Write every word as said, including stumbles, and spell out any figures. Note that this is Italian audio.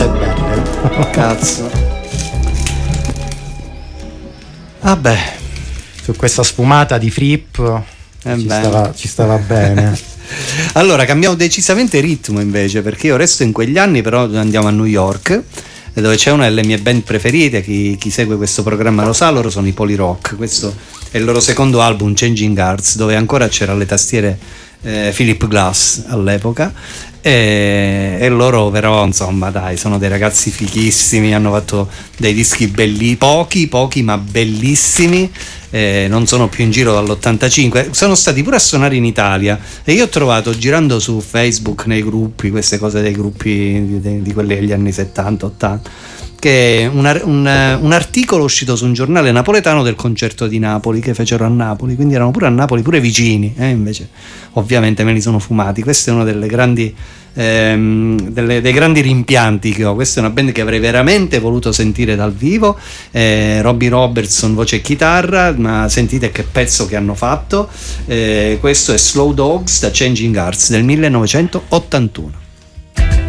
cose belle. Cazzo. Vabbè, su questa sfumata di Fripp eh ci, beh. stava, ci stava bene. Allora cambiamo decisamente ritmo invece, perché io resto in quegli anni, però andiamo a New York, dove c'è una delle mie band preferite. Chi, chi segue questo programma lo sa, loro sono i Polyrock. Questo è il loro secondo album, Changing Hearts, dove ancora c'era le tastiere eh, Philip Glass all'epoca, e, e loro però insomma dai, sono dei ragazzi fighissimi, hanno fatto dei dischi belli, pochi pochi ma bellissimi. Eh, non sono più in giro dall'ottantacinque, sono stati pure a suonare in Italia, e io ho trovato, girando su Facebook nei gruppi, queste cose dei gruppi di, di quelli degli anni settanta ottanta, che un, un, un articolo uscito su un giornale napoletano del concerto di Napoli che fecero a Napoli, quindi erano pure a Napoli, pure vicini, eh, invece ovviamente me li sono fumati. Questa è una delle grandi ehm, delle, dei grandi rimpianti che ho. Questa è una band che avrei veramente voluto sentire dal vivo, eh, Robbie Robertson voce e chitarra, ma sentite che pezzo che hanno fatto. Eh, questo è Slow Dogs da Changing Hearts del millenovecentottantuno.